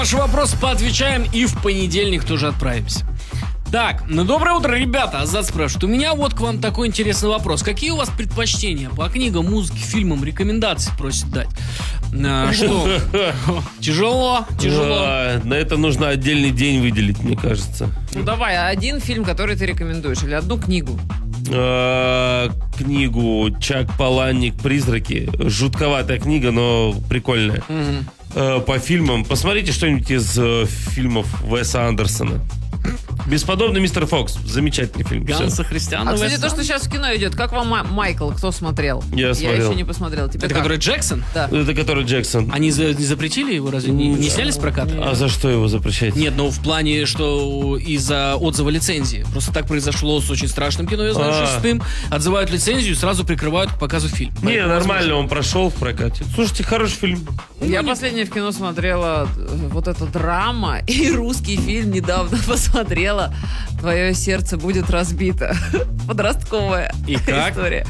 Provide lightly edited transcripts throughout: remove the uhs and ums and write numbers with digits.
Ваши вопросы поотвечаем и в понедельник тоже отправимся. Так, ну доброе утро, ребята. Азат спрашивает. У меня вот к вам такой интересный вопрос. Какие у вас предпочтения по книгам, музыке, фильмам, рекомендации просят дать? Что? Тяжело. На это нужно отдельный день выделить, мне кажется. Ну давай, один фильм, который ты рекомендуешь, или одну книгу. Книгу Чак Паланик «Призраки». Жутковатая книга, но прикольная. По фильмам. Посмотрите что-нибудь из фильмов Уэса Андерсона. «Бесподобный мистер Фокс». Замечательный фильм. Ганса Христиана. Кстати, то, что сейчас в кино идет, как вам Майкл? Кто смотрел? Я смотрел. еще не посмотрел. Тебе Это как? который Джексон? Да. Это который Джексон. Они не запретили его, разве? Не сняли с проката? А за что его запрещать? Нет, ну в плане, что из-за отзыва лицензии. Просто так произошло с очень страшным кино, я знаю, шестым. Отзывают лицензию и сразу прикрывают к показу фильма. Не, Поэтому, нормально, он прошел в прокате. Слушайте, хороший фильм. Я последнее в кино смотрела вот эта драма, и русский фильм недавно посмотрела. «Твое сердце будет разбито». Подростковая И как? история.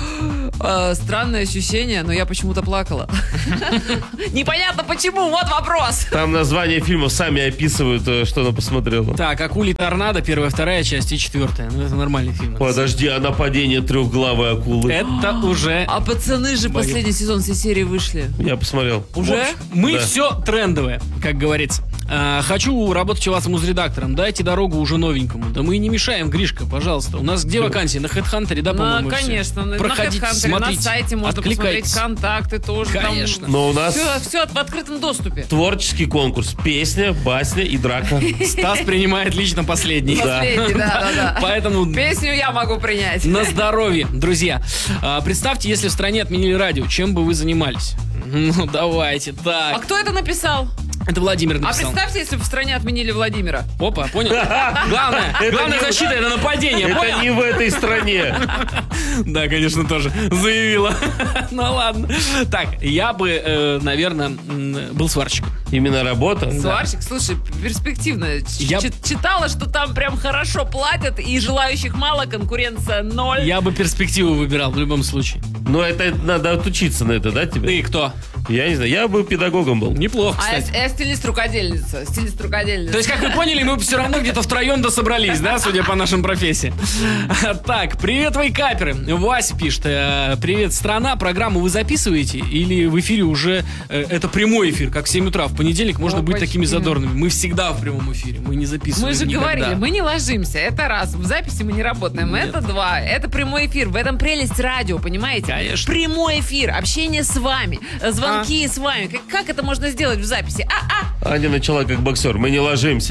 Странное ощущение, но я почему-то плакала. Непонятно почему, вот вопрос. Там названия фильмов сами описывают, что она посмотрела. Так, «Акулий торнадо», 1, 2 часть и 4. Ну, это нормальный фильм. Подожди, а нападение трехглавой акулы? Это уже... А пацаны же последний сезон, все серии вышли. Я посмотрел. Уже? Мы Да. все трендовое, как говорится. Хочу работать у вас музредактором. Дайте дорогу уже новенькому. Да мы не мешаем, Гришка, пожалуйста. У нас где вакансии? На HeadHunter, да, по-моему, всё? Конечно, Проходите, на HeadHunter, смотрите, на сайте можно посмотреть откликайтесь. контакты тоже. Конечно. Но у нас Все в открытом доступе. творческий конкурс. Песня, басня и драка. Стас принимает лично последний. Последний, да. Поэтому Песню я могу принять. на здоровье, друзья. Представьте, если в стране отменили радио, чем бы вы занимались? Ну, давайте, А так. кто это написал? Это Владимир А написал. представьте, если бы в стране отменили Владимира. Опа, понял? Главная защита — это нападение, Это понял? не в этой стране. Да, конечно, тоже заявила. Ну ладно. Так, я бы, наверное, был сварщиком. Именно работа? Сварщик, слушай, перспективно. Я- Читала, что там прям хорошо платят, и желающих мало, конкуренция ноль. Я бы перспективу выбирал в любом случае. Но это надо отучиться на это, да, тебе? Ты кто? Я не знаю, я бы педагогом был. Неплохо, А кстати. я стилист-рукодельница. То есть, как вы поняли, мы все равно где-то втроем дособрались, да, судя по нашим профессиям. Так, привет, вейкаперы. Вася пишет. Привет, страна. Программу вы записываете? Или в эфире уже это прямой эфир, как в 7 утра? В понедельник можно быть почти. такими задорными. Мы всегда в прямом эфире. Мы не записываем Мы же никогда. говорили, мы не ложимся. Это раз. В записи мы не работаем. Нет. Это два. Это прямой эфир. В этом прелесть радио, понимаете? Конечно. Прямой эфир. Общение с вами. Звонки с вами. Как это можно сделать в записи? Аня начала как боксер. Мы не ложимся.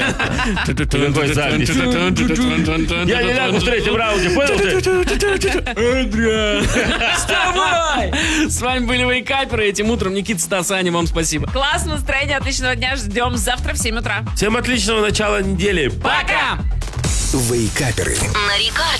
Какой запись? Я не лягу в третьем раунде, понял ты? Вставай! С вами были вейкаперы. Этим утром Никита, Стас, Аня, вам спасибо. Классное настроение, отличного дня. Ждем завтра в 7 утра. Всем отличного начала недели. Пока! Вейкаперы. На Рекорде.